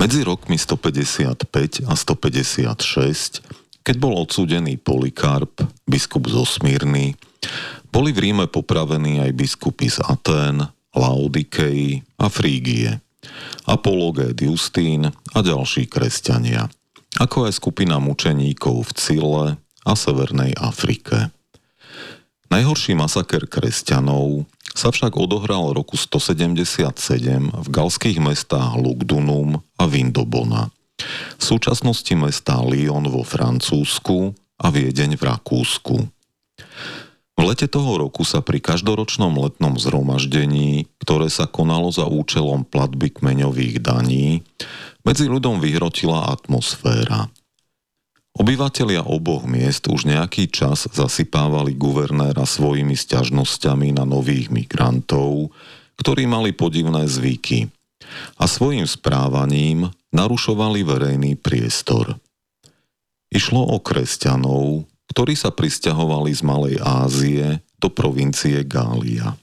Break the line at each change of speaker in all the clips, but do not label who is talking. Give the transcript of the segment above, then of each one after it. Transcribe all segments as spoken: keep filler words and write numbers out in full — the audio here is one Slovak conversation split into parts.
Medzi rokmi stopäťdesiatpäť a stopäťdesiatšesť, keď bol odsúdený Polykarp, biskup zo Smyrny, boli v Ríme popravení aj biskupy z Atén, Laodikei a Frígie, Apologét Justín a ďalší kresťania, ako aj skupina mučeníkov v Cile a Severnej Afrike. Najhorší masaker kresťanov sa však odohral roku stosedemdesiatsedem v galských mestách Lugdunum a Vindobona, v súčasnosti mestá Lyon vo Francúzsku a Viedeň v Rakúsku. V lete toho roku sa pri každoročnom letnom zhromaždení, ktoré sa konalo za účelom platby kmeňových daní, medzi ľuďom vyhrotila atmosféra. Obyvatelia oboch miest už nejaký čas zasypávali guvernéra svojimi sťažnosťami na nových migrantov, ktorí mali podivné zvyky a svojim správaním narušovali verejný priestor. Išlo o kresťanov, ktorí sa prisťahovali z Malej Ázie do provincie Gália.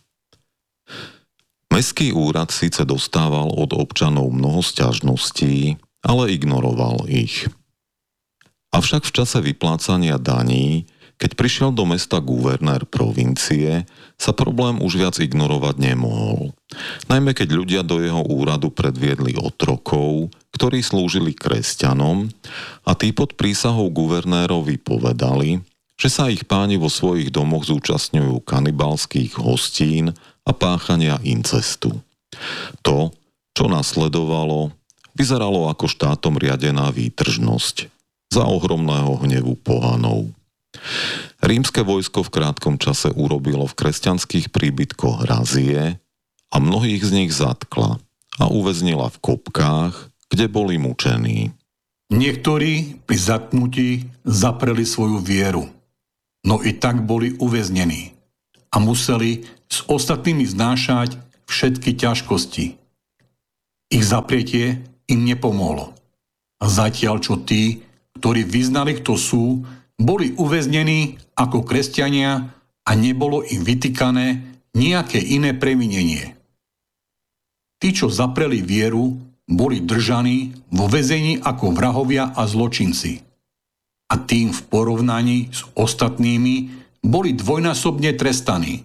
Mestský úrad síce dostával od občanov mnoho sťažností, ale ignoroval ich. Avšak v čase vyplácania daní, keď prišiel do mesta guvernér provincie, sa problém už viac ignorovať nemohol. Najmä keď ľudia do jeho úradu predviedli otrokov, ktorí slúžili kresťanom, a tí pod prísahou guvernérovi povedali, že sa ich páni vo svojich domoch zúčastňujú kanibalských hostín a páchania incestu. To, čo nasledovalo, vyzeralo ako štátom riadená výtržnosť za ohromného hnevu pohanov. Rímske vojsko v krátkom čase urobilo v kresťanských príbytkoch razie a mnohých z nich zatkla a uväznila v kopkách, kde boli mučení.
Niektorí pri zatknutí zapreli svoju vieru, no i tak boli uväznení a museli s ostatnými znášať všetky ťažkosti. Ich zapretie im nepomohlo. Zatiaľ čo tí, ktorí vyznali, kto sú, boli uväznení ako kresťania a nebolo im vytýkané nejaké iné previnenie. Tí, čo zapreli vieru, boli držaní vo väzení ako vrahovia a zločinci. A tým v porovnaní s ostatnými boli dvojnásobne trestaní.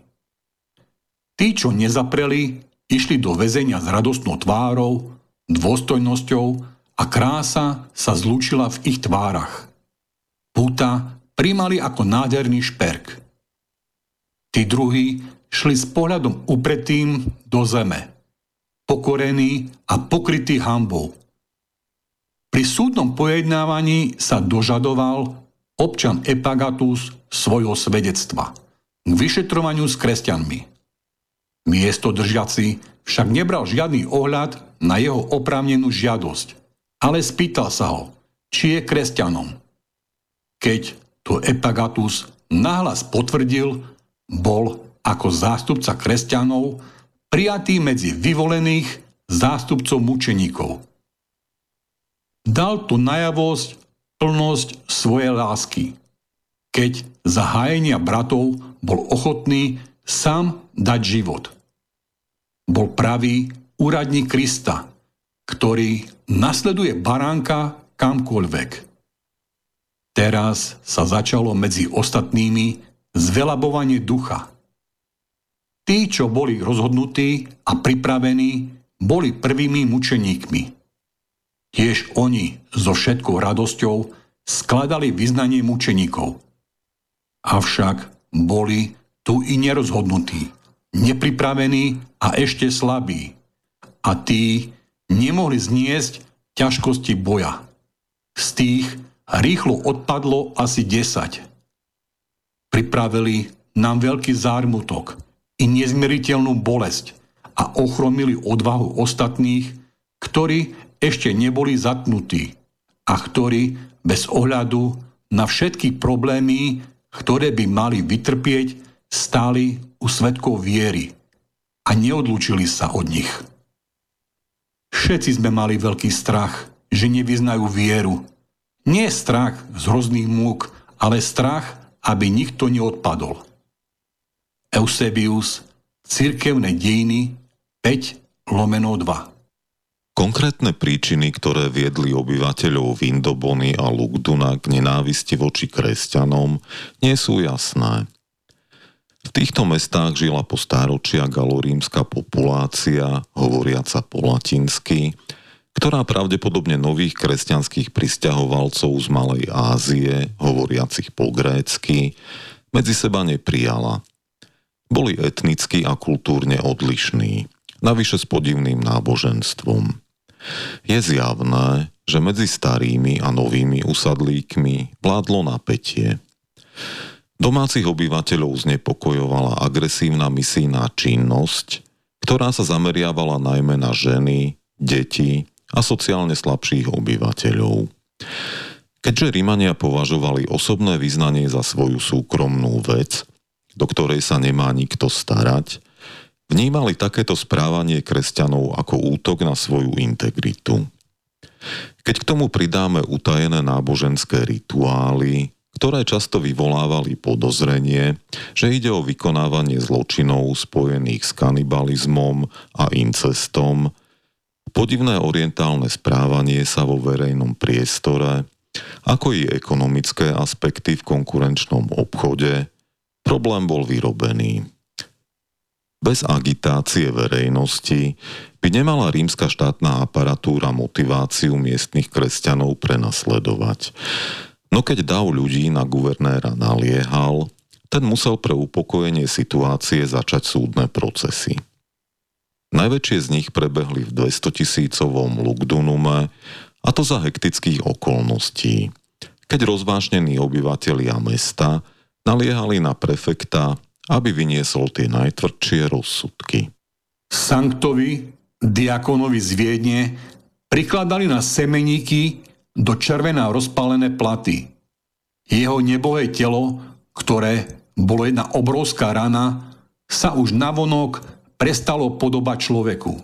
Tí, čo nezapreli, išli do väzenia s radostnou tvárou, dôstojnosťou a krása sa zlúčila v ich tvárach. Púta primali ako nádherný šperk. Tí druhí šli s pohľadom upretým do zeme, pokorení a pokrytí hanbou. Pri súdnom pojednávaní sa dožadoval občan Epagatus svojho svedectva k vyšetrovaniu s kresťanmi. Miesto držiaci však nebral žiadny ohľad na jeho oprávnenú žiadosť, ale spýtal sa ho, či je kresťanom. Keď to Epagatus nahlas potvrdil, bol ako zástupca kresťanov prijatý medzi vyvolených zástupcov mučeníkov. Dal tu najavosť plnosť svojej lásky, keď za hájenia bratov bol ochotný sám dať život. Bol pravý úradník Krista, ktorý nasleduje baránka kamkoľvek. Teraz sa začalo medzi ostatnými zvelabovanie ducha. Tí, čo boli rozhodnutí a pripravení, boli prvými mučeníkmi. Tiež oni so všetkou radosťou skladali vyznanie mučeníkov. Avšak boli tu i nerozhodnutí, nepripravení a ešte slabí. A tí nemohli zniesť ťažkosti boja. Z tých rýchlo odpadlo asi desať. Pripravili nám veľký zármutok i nezmieriteľnú bolesť a ochromili odvahu ostatných, ktorí ešte neboli zatknutí a ktorí bez ohľadu na všetky problémy, ktoré by mali vytrpieť, stáli u svedkov viery a neodlúčili sa od nich. Všetci sme mali veľký strach, že nevyznajú vieru. Nie strach z hrozných múk, ale strach, aby nikto neodpadol. Eusebius, Cirkevné dejiny päť lomeno dva.
Konkrétne príčiny, ktoré viedli obyvateľov Vindobony a Lugduna k nenávisti voči kresťanom, nie sú jasné. V týchto mestách žila po stáročia galorímska populácia, hovoriaca po latinsky, ktorá pravdepodobne nových kresťanských prisťahovalcov z Malej Ázie, hovoriacich po grécky, medzi seba neprijala. Boli etnicky a kultúrne odlišní, navyše s podivným náboženstvom. Je zjavné, že medzi starými a novými usadlíkmi vládlo napätie. Domácich obyvateľov znepokojovala agresívna misijná činnosť, ktorá sa zameriavala najmä na ženy, deti a sociálne slabších obyvateľov. Keďže Rimania považovali osobné vyznanie za svoju súkromnú vec, do ktorej sa nemá nikto starať, vnímali takéto správanie kresťanov ako útok na svoju integritu. Keď k tomu pridáme utajené náboženské rituály, ktoré často vyvolávali podozrenie, že ide o vykonávanie zločinov spojených s kanibalizmom a incestom, podivné orientálne správanie sa vo verejnom priestore, ako i ekonomické aspekty v konkurenčnom obchode, problém bol vyrobený. Bez agitácie verejnosti by nemala rímska štátna aparatúra motiváciu miestnych kresťanov prenasledovať. No keď dav ľudí na guvernéra naliehal, ten musel pre upokojenie situácie začať súdne procesy. Najväčšie z nich prebehli v dvestotisícovom Lugdunume, a to za hektických okolností, keď rozvášnení obyvatelia mesta naliehali na prefekta, aby vyniesol tie najtvrdšie rozsudky.
Sanktovi, diakonovi z Viedne, prikladali na semeníky do červená rozpálené platy. Jeho nebohé telo, ktoré bolo jedna obrovská rana, sa už navonok prestalo podobať človeku.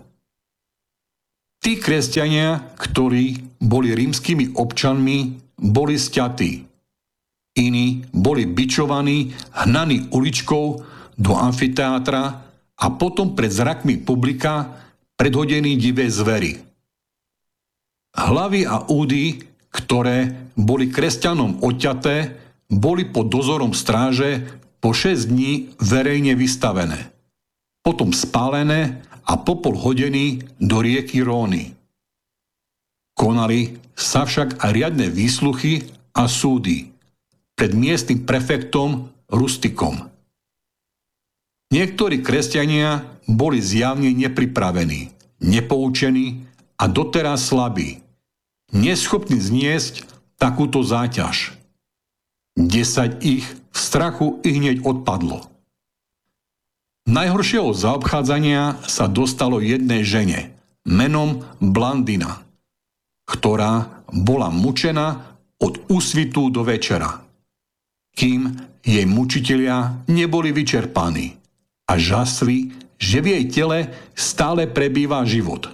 Tí kresťania, ktorí boli rímskymi občanmi, boli sťatí. Iní boli bičovaní, hnaní uličkou do amfiteátra a potom pred zrakmi publika predhodení divé zvery. Hlavy a údy, ktoré boli kresťanom odťaté, boli pod dozorom stráže po šesť dní verejne vystavené. Potom spálené a popol hodení do rieky Róny. Konali sa však aj riadne výsluchy a súdy pred miestnym prefektom Rustikom. Niektorí kresťania boli zjavne nepripravení, nepoučení a doteraz slabí, neschopní zniesť takúto záťaž. Desať ich v strachu i hneď odpadlo. Najhoršieho zaobchádzania sa dostalo jednej žene, menom Blandina, ktorá bola mučená od úsvitu do večera, kým jej mučitelia neboli vyčerpaní a žasli, že v jej tele stále prebýva život.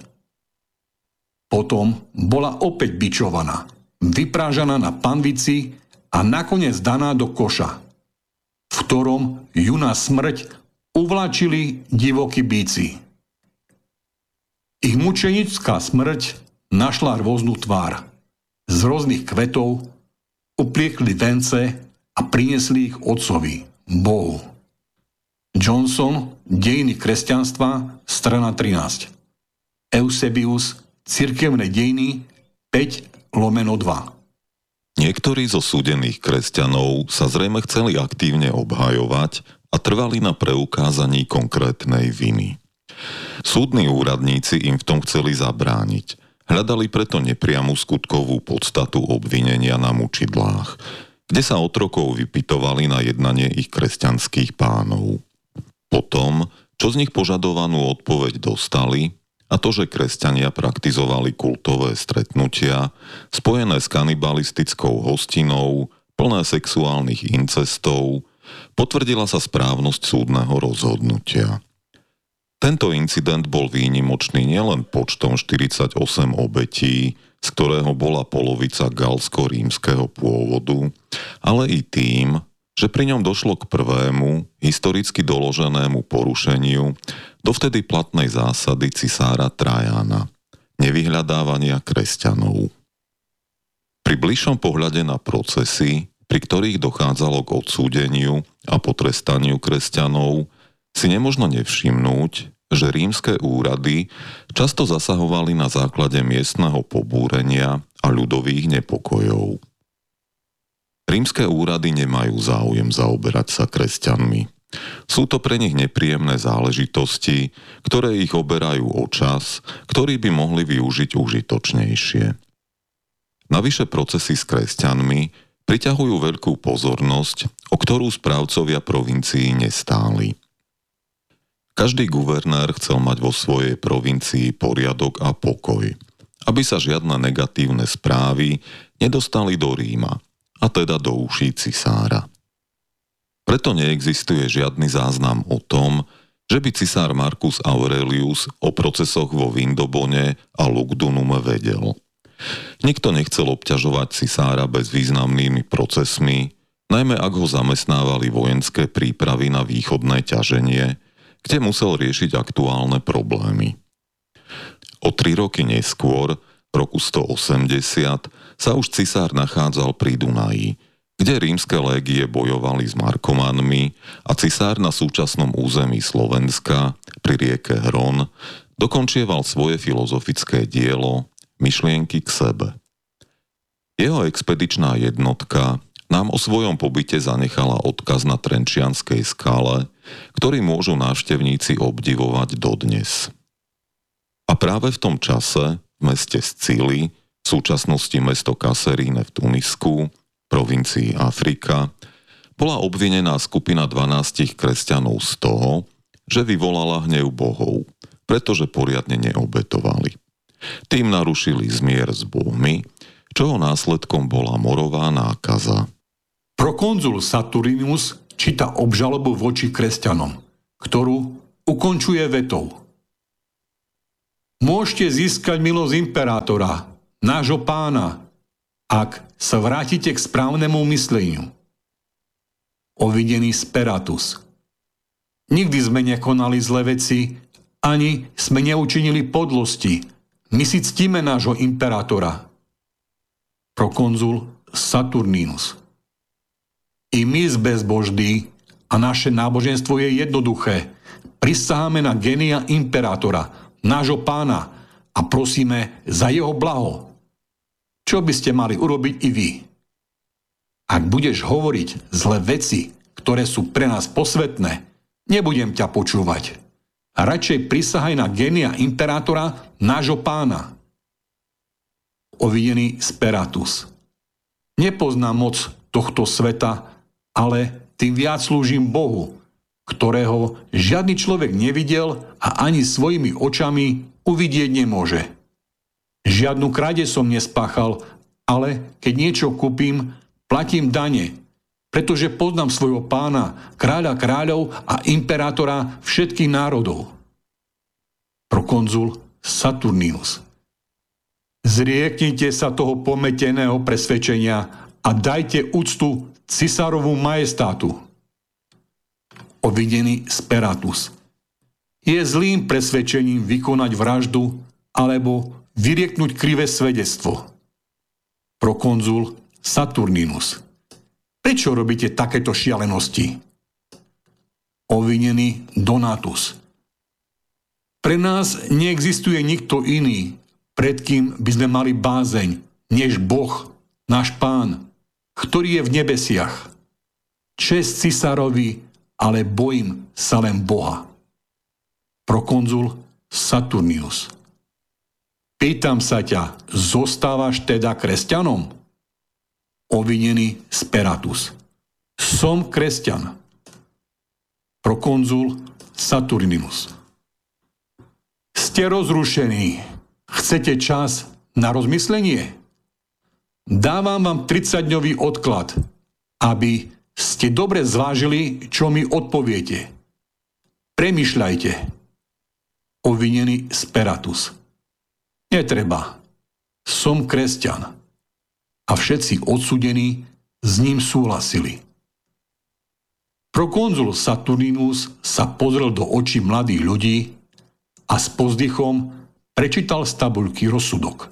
Potom bola opäť bičovaná, vyprážaná na panvici a nakoniec daná do koša, v ktorom ju na smrť uvlačili divokí bíci. Ich mučenická smrť našla rôznu tvár. Z rôznych kvetov upliekli vence a priniesli ich otcovi, Bohu. Johnson, Dejiny kresťanstva, strana trinásť. Eusebius, Cirkevné dejiny, päť lomeno dva.
Niektorí zo súdených kresťanov sa zrejme chceli aktívne obhajovať a trvali na preukázaní konkrétnej viny. Súdni úradníci im v tom chceli zabrániť. Hľadali preto nepriamu skutkovú podstatu obvinenia na mučidlách, kde sa otrokov vypytovali na jednanie ich kresťanských pánov. Potom, čo z nich požadovanú odpoveď dostali, a to, že kresťania praktizovali kultové stretnutia, spojené s kanibalistickou hostinou, plné sexuálnych incestov, potvrdila sa správnosť súdneho rozhodnutia. Tento incident bol výnimočný nielen počtom štyridsaťosem obetí, z ktorého bola polovica galsko-rímskeho pôvodu, ale i tým, že pri ňom došlo k prvému, historicky doloženému porušeniu dovtedy platnej zásady cisára Trajana. nevyhľadávania kresťanov. Pri bližšom pohľade na procesy, pri ktorých dochádzalo k odsúdeniu a potrestaniu kresťanov, si nemožno nevšimnúť, že rímske úrady často zasahovali na základe miestneho pobúrenia a ľudových nepokojov. Rímske úrady nemajú záujem zaoberať sa kresťanmi. Sú to pre nich nepríjemné záležitosti, ktoré ich oberajú o čas, ktorý by mohli využiť užitočnejšie. Navyše procesy s kresťanmi priťahujú veľkú pozornosť, o ktorú správcovia provincií nestáli. Každý guvernér chcel mať vo svojej provincii poriadok a pokoj, aby sa žiadne negatívne správy nedostali do Ríma, a teda do uší cisára. Preto neexistuje žiadny záznam o tom, že by cisár Marcus Aurelius o procesoch vo Vindobone a Lugdunume vedel. Nikto nechcel obťažovať cisára bezvýznamnými procesmi, najmä ak ho zamestnávali vojenské prípravy na východné ťaženie, kde musel riešiť aktuálne problémy. O tri roky neskôr, v roku stoosemdesiat, sa už cisár nachádzal pri Dunaji, kde rímske légie bojovali s Markomanmi a cisár na súčasnom území Slovenska pri rieke Hron dokončieval svoje filozofické dielo Myšlienky k sebe. Jeho expedičná jednotka nám o svojom pobyte zanechala odkaz na Trenčianskej skale, ktorý môžu návštevníci obdivovať dodnes. A práve v tom čase v meste Scili, v súčasnosti mesto Kasserine v Tunisku, provincii Afrika, bola obvinená skupina dvanástich kresťanov z toho, že vyvolala hnev bohov, pretože poriadne neobetovali. Tým narušili zmier s bohmi, čoho následkom bola morová nákaza.
Prokonzul Saturninus číta obžalobu voči kresťanom, ktorú ukončuje vetou. Môžete získať milosť imperátora, nášho pána, ak sa vrátite k správnemu mysleniu. Ovidený Speratus. Nikdy sme nekonali zlé veci, ani sme neučinili podlosti. My si ctíme nášho imperátora. Prokonzul Saturninus. I my sme bezbožní a naše náboženstvo je jednoduché. Prisaháme na génia imperátora, nášho pána, a prosíme za jeho blaho. Čo by ste mali urobiť i vy? Ak budeš hovoriť zlé veci, ktoré sú pre nás posvetné, nebudem ťa počúvať. A radšej prisahaj na génia imperátora, nášho pána. Ovidený Speratus. Nepoznám moc tohto sveta, ale tým viac slúžim Bohu, ktorého žiadny človek nevidel a ani svojimi očami uvidieť nemôže. Žiadnu krade som nespáchal, ale keď niečo kúpim, platím dane, pretože poznám svojho pána, kráľa kráľov a imperátora všetkých národov. Prokonzul Saturninus. Zrieknite sa toho pometeného presvedčenia a dajte úctu cisárovu majestátu. Ovidený Speratus. Je zlým presvedčením vykonať vraždu alebo vyrieknúť krivé svedectvo. Prokonzul Saturninus. Prečo robíte takéto šialenosti? Ovinený Donatus. Pre nás neexistuje nikto iný, pred kým by sme mali bázeň, než Boh, náš Pán, ktorý je v nebesiach. Česť cisárovi, ale bojím sa len Boha. Prokonzul Saturninus. Pýtam sa ťa, zostávaš teda kresťanom? Ovinený Speratus. Som kresťan. Prokonzul Saturninus. Ste rozrušení. Chcete čas na rozmyslenie? Dávam vám tridsaťdňový odklad, aby ste dobre zvážili, čo mi odpoviete. Premýšľajte. Ovinený Speratus. Netreba. Som kresťan. A všetci odsúdení s ním súhlasili. Prokonzul Saturninus sa pozrel do očí mladých ľudí a s povzdychom prečítal z tabuľky rozsudok.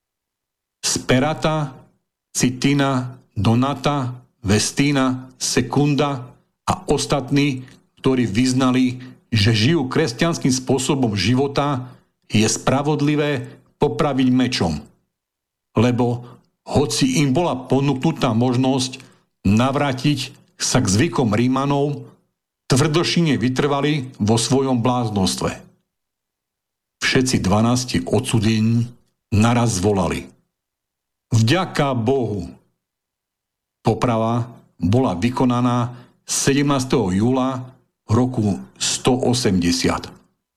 Sperata, Citina, Donata, Vestína, Sekunda a ostatní, ktorí vyznali, že žijú kresťanským spôsobom života, je spravodlivé popraviť mečom. Lebo hoci im bola ponúknutá možnosť navrátiť sa k zvykom Rímanov, tvrdošine vytrvali vo svojom bláznostve. Všetci dvanásti odsúdení naraz zvolali: Vďaka Bohu! Poprava bola vykonaná sedemnásteho júla roku stoosemdesiat.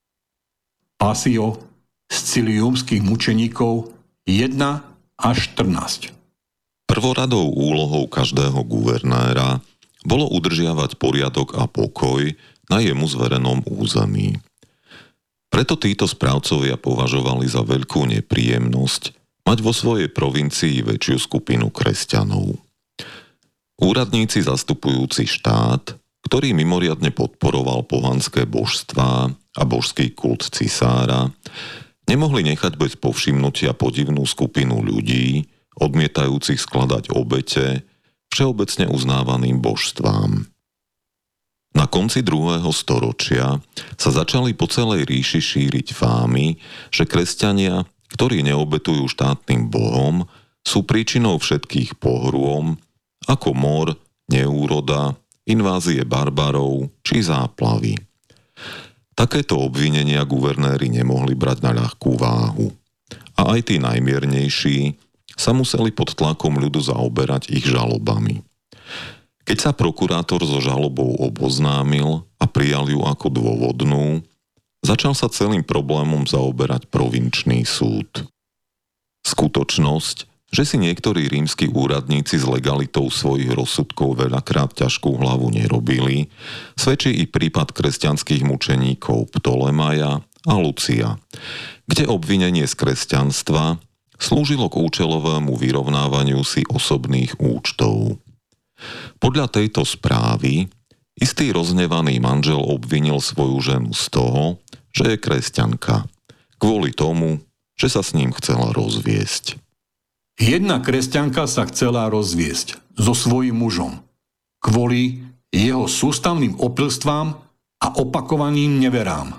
Pasio z ciliumských mučeníkov jeden až štrnásť.
Prvoradou úlohou každého guvernéra bolo udržiavať poriadok a pokoj na jemu zverenom území. Preto títo správcovia považovali za veľkú nepríjemnosť mať vo svojej provincii väčšiu skupinu kresťanov. Úradníci zastupujúci štát, ktorý mimoriadne podporoval pohanské božstvá a božský kult cisára, nemohli nechať bez povšimnutia podivnú skupinu ľudí, odmietajúcich skladať obete všeobecne uznávaným božstvám. Na konci druhého storočia sa začali po celej ríši šíriť fámy, že kresťania, ktorí neobetujú štátnym bohom, sú príčinou všetkých pohrôm, ako mor, neúroda, invázie barbarov či záplavy. Takéto obvinenia guvernéri nemohli brať na ľahkú váhu. A aj tí najmiernejší sa museli pod tlakom ľudu zaoberať ich žalobami. Keď sa prokurátor so žalobou oboznámil a prijal ju ako dôvodnú, začal sa celým problémom zaoberať provinčný súd. Skutočnosť, že si niektorí rímski úradníci s legalitou svojich rozsudkov veľakrát ťažkú hlavu nerobili, svedčí i prípad kresťanských mučeníkov Ptolemaja a Lucia, kde obvinenie z kresťanstva slúžilo k účelovému vyrovnávaniu si osobných účtov. Podľa tejto správy istý roznevaný manžel obvinil svoju ženu z toho, že je kresťanka, kvôli tomu, že sa s ním chcela rozviesť.
Jedna kresťanka sa chcela rozviesť so svojím mužom kvôli jeho sústavným opilstvám a opakovaným neverám.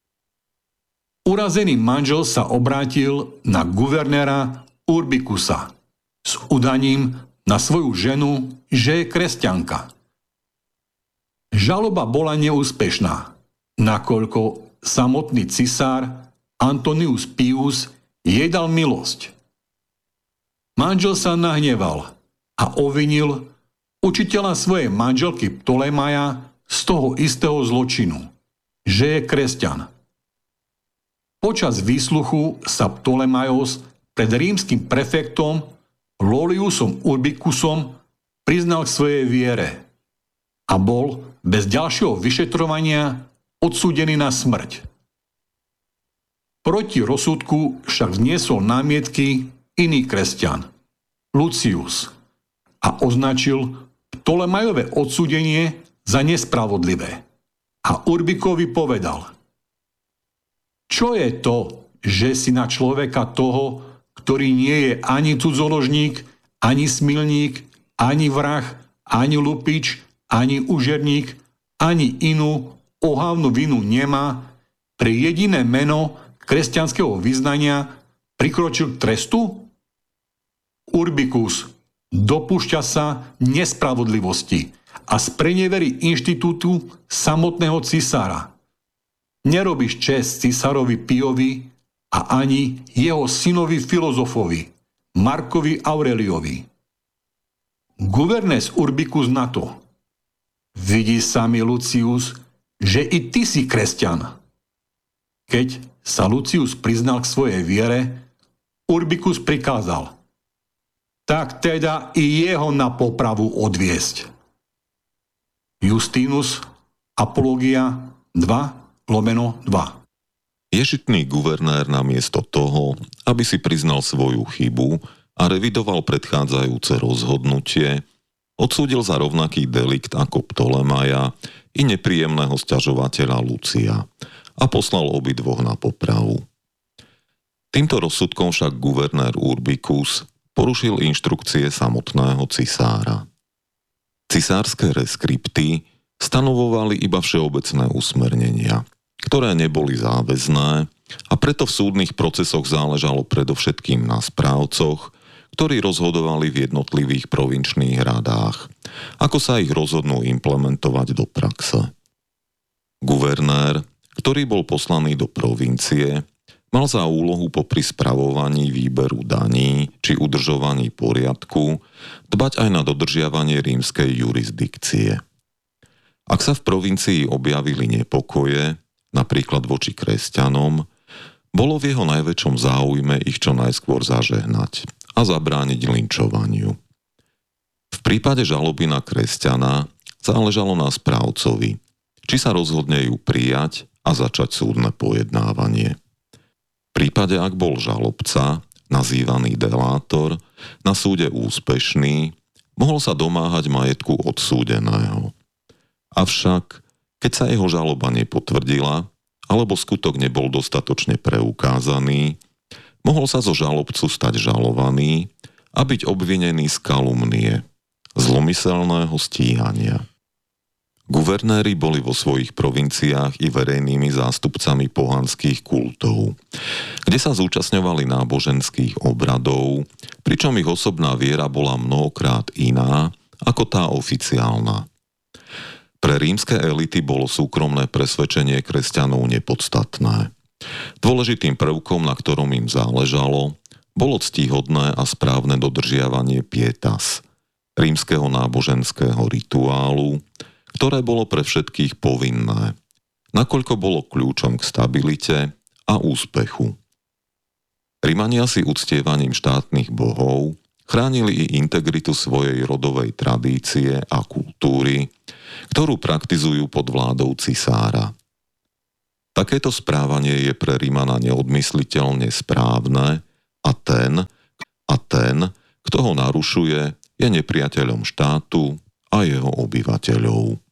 Urazený manžel sa obrátil na guvernéra Urbikusa s udaním na svoju ženu, že je kresťanka. Žaloba bola neúspešná, nakoľko samotný cisár Antonius Pius jej dal milosť. Manžel sa nahneval a obvinil učiteľa svojej manželky Ptolemaja z toho istého zločinu, že je kresťan. Počas výsluchu sa Ptolemajos pred rímskym prefektom Loliusom Urbikusom priznal k svojej viere a bol bez ďalšieho vyšetrovania odsúdený na smrť. Proti rozsudku však vzniesol námietky iný kresťan, Lucius, a označil Ptolemajové odsúdenie za nespravodlivé. A Urbikovi povedal: Čo je to, že si na človeka toho, ktorý nie je ani cudzoložník, ani smilník, ani vrah, ani lupič, ani užerník, ani inú ohavnú vinu nemá, pre jediné meno kresťanského vyznania prikročil k trestu? Urbikus dopúšťa sa nespravodlivosti a spreneverí inštitútu samotného cisára. Nerobíš česť cisárovi Piovi a ani jeho synovi filozofovi, Markovi Aureliovi. Guvernes Urbicus na to: Vidí sa mi, Lucius, že i ty si kresťan. Keď sa Lucius priznal k svojej viere, Urbicus prikázal: Tak teda i jeho na popravu odviesť. Justinus, Apologia dva lomeno dva.
Ješitný guvernér namiesto toho, aby si priznal svoju chybu a revidoval predchádzajúce rozhodnutie, odsúdil za rovnaký delikt ako Ptolemaja i nepríjemného sťažovateľa Lucia a poslal obidvoch na popravu. Týmto rozsudkom však guvernér Urbicus porušil inštrukcie samotného cisára. Cisárske reskripty stanovovali iba všeobecné usmernenia, ktoré neboli záväzné a preto v súdnych procesoch záležalo predovšetkým na správcoch, ktorí rozhodovali v jednotlivých provinčných radách, ako sa ich rozhodnú implementovať do praxe. Guvernér, ktorý bol poslaný do provincie, mal za úlohu popri spravovaní výberu daní či udržovaní poriadku dbať aj na dodržiavanie rímskej jurisdikcie. Ak sa v provincii objavili nepokoje, napríklad voči kresťanom, bolo v jeho najväčšom záujme ich čo najskôr zažehnať a zabrániť linčovaniu. V prípade žaloby na kresťana záležalo na správcovi, či sa rozhodne ju prijať a začať súdne pojednávanie. V prípade, ak bol žalobca, nazývaný delátor, na súde úspešný, mohol sa domáhať majetku odsúdeného. Avšak, keď sa jeho žaloba nepotvrdila, alebo skutok nebol dostatočne preukázaný, mohol sa zo žalobcu stať žalovaný a byť obvinený z kalumnie, zlomyselného stíhania. Guvernéri boli vo svojich provinciách i verejnými zástupcami pohanských kultov, kde sa zúčastňovali náboženských obradov, pričom ich osobná viera bola mnohokrát iná ako tá oficiálna. Pre rímske elity bolo súkromné presvedčenie kresťanov nepodstatné. Dôležitým prvkom, na ktorom im záležalo, bolo ctihodné a správne dodržiavanie pietas, rímskeho náboženského rituálu, ktoré bolo pre všetkých povinné, nakoľko bolo kľúčom k stabilite a úspechu. Rimania si uctievaním štátnych bohov chránili i integritu svojej rodovej tradície a kultúry, ktorú praktizujú pod vládou cisára. Takéto správanie je pre Rimana neodmysliteľne správne a ten, a ten, kto ho narušuje, je nepriateľom štátu a jeho obyvateľov.